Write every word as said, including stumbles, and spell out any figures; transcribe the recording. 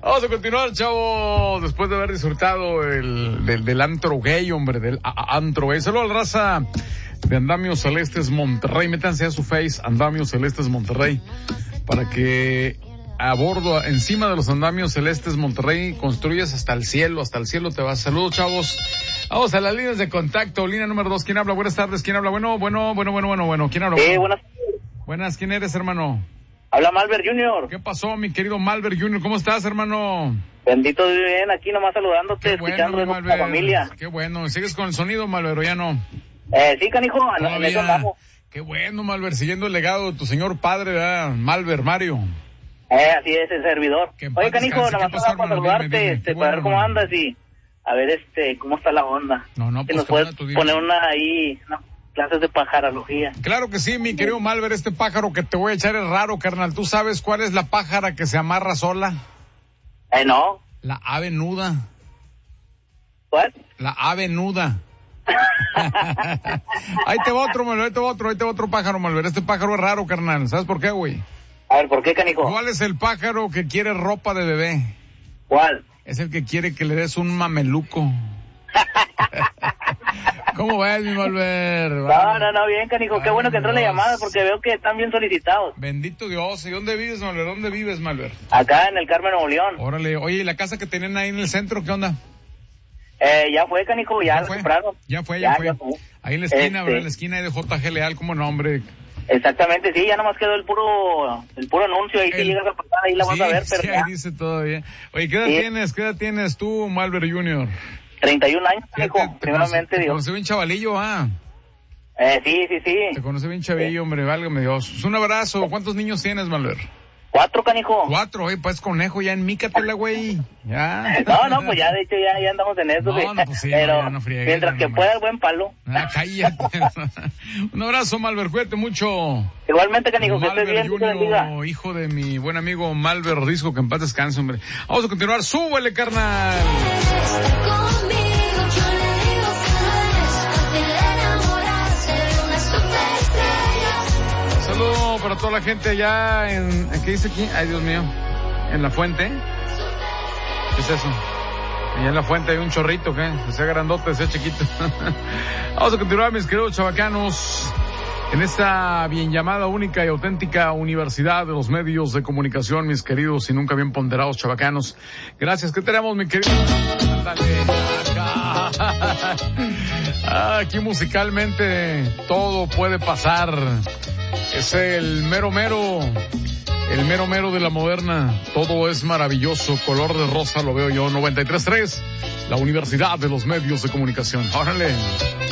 Vamos a continuar, chavos, después de haber disfrutado el, del, del antro gay, hombre, del a, a, antro gay. Saludos a la raza de Andamios Celestes Monterrey. Métanse a su face, Andamios Celestes Monterrey, para que a bordo, encima de los Andamios Celestes Monterrey, construyas hasta el cielo, hasta el cielo te vas. Saludos, chavos. Vamos a las líneas de contacto. Línea número dos, ¿quién habla? Buenas tardes, ¿quién habla? Bueno, bueno, bueno, bueno, bueno, bueno, ¿quién habla? Eh, buenas. Buenas, ¿quién eres, hermano? Habla Malver junior ¿Qué pasó, mi querido Malver junior? ¿Cómo estás, hermano? Bendito Dios, bien, aquí nomás saludándote, Qué escuchando bueno, de nuestra familia. Qué bueno. ¿Sigues con el sonido, Malver, o ya no? Eh, sí, canijo, en eso andamos. Qué bueno, Malver, siguiendo el legado de tu señor padre, ¿verdad? Malver, Mario. Eh, así es, el servidor. Oye, canijo, nada más para saludarte, dime, dime. Este, para ver cómo andas y a ver, este, cómo está la onda. No, no, que pues nos puedes poner una ahí, no, clases de pajarología. Claro que sí, mi querido Malver, este pájaro que te voy a echar es raro, carnal. ¿Tú sabes cuál es la pájara que se amarra sola? Eh, no. La ave nuda. ¿Cuál? La ave nuda. Ahí te va otro, Malver, ahí te va otro, ahí te va otro pájaro, Malver. Este pájaro es raro, carnal. ¿Sabes por qué, güey? A ver, ¿por qué, canijo? ¿Cuál es el pájaro que quiere ropa de bebé? ¿Cuál? Es el que quiere que le des un mameluco. ¿Cómo ves, mi Malver? No, no, no, bien, canijo. Qué bueno que entró la llamada porque veo que están bien solicitados. Bendito Dios. ¿Y dónde vives, Malver? ¿Dónde vives, Malver? Acá en el Carmen, Nuevo León. Órale. Oye, ¿y la casa que tenían ahí en el centro, qué onda? Eh, ya fue, canijo, ya, ¿Ya lo fue? compraron. Ya fue, ya, ya fue. Ya fue. Ahí en la esquina, este... ¿verdad? En la esquina ahí de J G Leal, como nombre. Exactamente, sí, ya nomás quedó el puro el puro anuncio, ahí el... si llegas a pasar, ahí la sí, vas a ver, pero sí, ya. Ahí dice todavía. Oye, ¿qué edad sí. tienes? ¿Qué edad tienes tú, Malver junior? treinta y un años, hijo, primeramente, Te Dios. conocí bien chavalillo, ah. Eh, sí, sí, sí. Te conocí bien chavillo, sí. Hombre, válgame Dios. Pues un abrazo. ¿Cuántos niños tienes, Malver? Cuatro, canijo. Cuatro, oye, pues conejo, ya enmícatela, güey. Ya. No, no, pues ya, de hecho, ya, ya andamos en eso. No, no, pues sí, pero no, no friegues, mientras que no, pueda el buen palo. Ah, cállate. Un abrazo, Malver, cuídate mucho. Igualmente, canijo, que Malver estés bien, Junior, que te bendiga. Hijo de mi buen amigo Malver Risco, que en paz descanse, hombre. Vamos a continuar, súbele, carnal. Saludos para toda la gente allá en... ¿Qué dice aquí? Ay, Dios mío. ¿En la fuente? ¿Qué es eso? Allá en la fuente hay un chorrito, ¿qué? Sea grandote, sea chiquito. Vamos a continuar, mis queridos chavacanos, en esta bien llamada, única y auténtica universidad de los medios de comunicación, mis queridos y nunca bien ponderados chavacanos. Gracias. ¿Qué tenemos, mi querido? Ándale, acá. Ah, aquí musicalmente todo puede pasar. Es el mero mero, el mero mero de la moderna. Todo es maravilloso, color de rosa lo veo yo. noventa y tres punto tres, la universidad de los medios de comunicación. Órale.